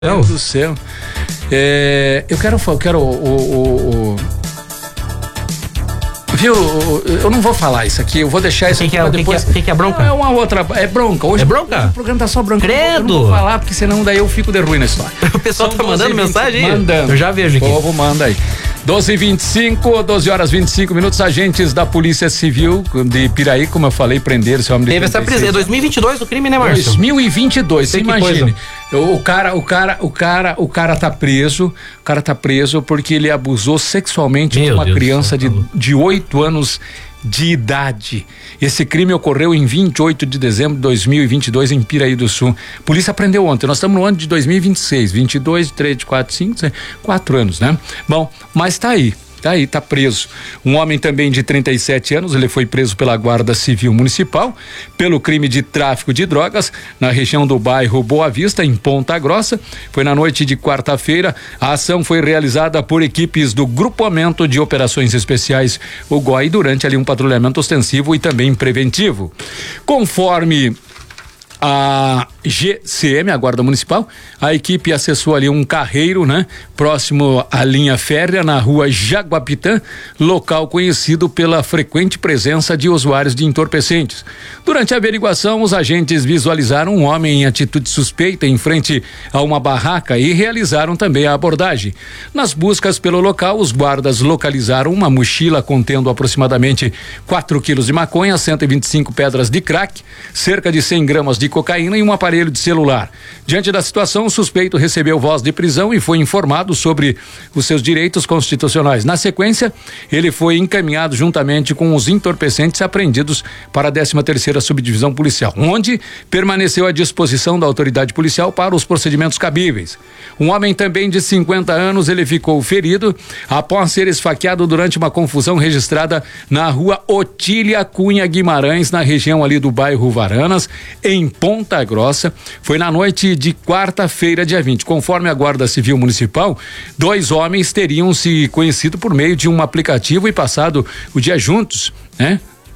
Meu Deus do céu. Eu quero viu? Eu não vou falar isso aqui, eu vou deixar isso aqui pra depois. O que é bronca? Não, é uma outra. É bronca. Hoje é bronca? O programa tá só bronca. Credo! Eu não vou falar, porque senão daí eu fico de ruim na história. O pessoal tá mandando mensagem aí? Mandando. Eu já vejo aqui. O povo manda aí. 12h25, agentes da Polícia Civil de Piraí, como eu falei, prenderam esse homem de Teve essa prisão. 2022 o crime, né, Márcio? 2022, você imagine. O cara tá preso. O cara tá preso porque ele abusou sexualmente de uma criança de 8 anos de idade. Esse crime ocorreu em 28 de dezembro de 2022 em Piraí do Sul. Polícia prendeu ontem. Nós estamos no ano de 2026, 22, 3, 4, 5, 6, 4 anos, né? Bom, mas tá aí. Tá preso. Um homem também de 37 anos, ele foi preso pela Guarda Civil Municipal pelo crime de tráfico de drogas na região do bairro Boa Vista, em Ponta Grossa. Foi na noite de quarta-feira. A ação foi realizada por equipes do Grupamento de Operações Especiais, o GOI, durante ali um patrulhamento ostensivo e também preventivo. Conforme a GCM, a Guarda Municipal, a equipe acessou ali um carreiro, né? Próximo à linha férrea, na rua Jaguapitã, local conhecido pela frequente presença de usuários de entorpecentes. Durante a averiguação, os agentes visualizaram um homem em atitude suspeita em frente a uma barraca e realizaram também a abordagem. Nas buscas pelo local, os guardas localizaram uma mochila contendo aproximadamente 4 quilos de maconha, 125 pedras de crack, cerca de 100 gramas de cocaína e um aparelho de celular. Diante da situação, o suspeito recebeu voz de prisão e foi informado sobre os seus direitos constitucionais. Na sequência, ele foi encaminhado juntamente com os entorpecentes apreendidos para a 13ª Subdivisão Policial, onde permaneceu à disposição da autoridade policial para os procedimentos cabíveis. Um homem também de 50 anos, ele ficou ferido após ser esfaqueado durante uma confusão registrada na rua Otília Cunha Guimarães, na região ali do bairro Varanas, em Ponta Grossa. Foi na noite de quarta-feira, dia 20. Conforme a Guarda Civil Municipal, 2 homens teriam se conhecido por meio de um aplicativo e passado o dia juntos, né?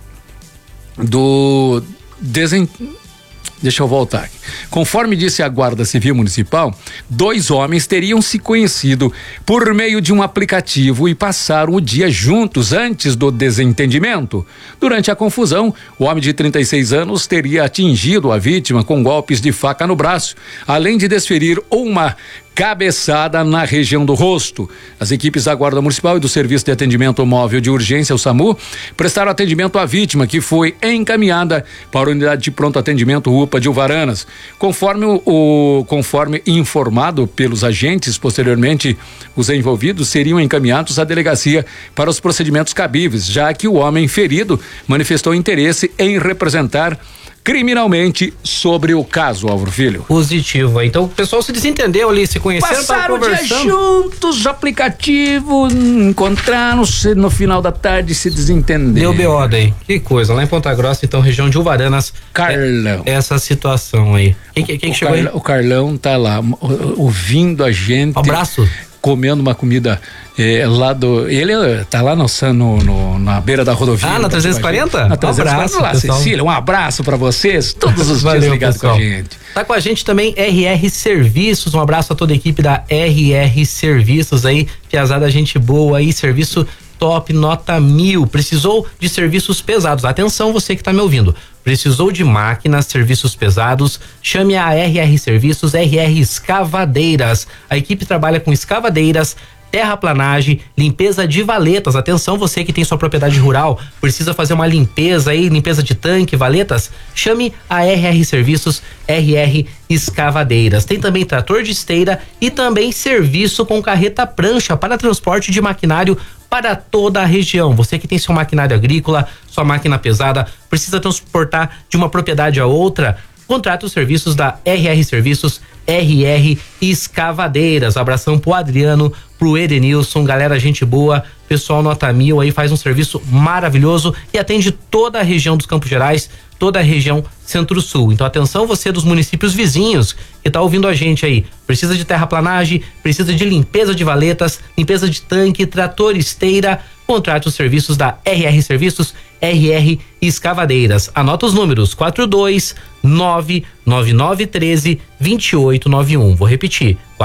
Deixa eu voltar aqui. Conforme disse a Guarda Civil Municipal, 2 homens teriam se conhecido por meio de um aplicativo e passaram o dia juntos antes do desentendimento. Durante a confusão, o homem de 36 anos teria atingido a vítima com golpes de faca no braço, além de desferir uma cabeçada na região do rosto. As equipes da Guarda Municipal e do Serviço de Atendimento Móvel de Urgência, o SAMU, prestaram atendimento à vítima, que foi encaminhada para a unidade de pronto atendimento UPA de Uvaranas. Conforme informado pelos agentes, posteriormente os envolvidos seriam encaminhados à delegacia para os procedimentos cabíveis, já que o homem ferido manifestou interesse em representar criminalmente sobre o caso, Álvaro Filho. Positivo. Então o pessoal se desentendeu ali, se conheceram, passaram o dia juntos, aplicativo, encontraram-se no final da tarde, se desentenderam. Deu BO daí. Que coisa, lá em Ponta Grossa, então, região de Uvaranas. Carlão. Essa situação aí. Quem chegou aí? O Carlão tá lá, ouvindo a gente. Um abraço. Comendo uma comida lá do... Ele tá lá na beira da rodovia. Ah, na 340? Na 340 lá, Cecília, um abraço pra vocês, todos os dias ligados com a gente. Tá com a gente também RR Serviços, um abraço a toda a equipe da RR Serviços aí, piazada, gente boa aí, serviço top, nota 1000. Precisou de serviços pesados? Atenção, você que tá me ouvindo. Precisou de máquinas, serviços pesados? Chame a RR Serviços, RR Escavadeiras. A equipe trabalha com escavadeiras, terraplanagem, limpeza de valetas. Atenção, você que tem sua propriedade rural, precisa fazer uma limpeza aí, limpeza de tanque, valetas? Chame a RR Serviços, RR Escavadeiras. Tem também trator de esteira e também serviço com carreta prancha para transporte de maquinário para toda a região. Você que tem seu maquinário agrícola, sua máquina pesada, precisa transportar de uma propriedade a outra, contrate os serviços da RR Serviços, RR Escavadeiras. Abração pro Adriano, pro Edenilson, galera, gente boa, pessoal nota 1000 aí, faz um serviço maravilhoso e atende toda a região dos Campos Gerais, toda a região Centro-Sul. Então atenção, você dos municípios vizinhos que tá ouvindo a gente aí, precisa de terraplanagem, precisa de limpeza de valetas, limpeza de tanque, trator, esteira, contrate os serviços da RR Serviços, RR Escavadeiras. Anota os números: 42 99913 2891. Vou repetir: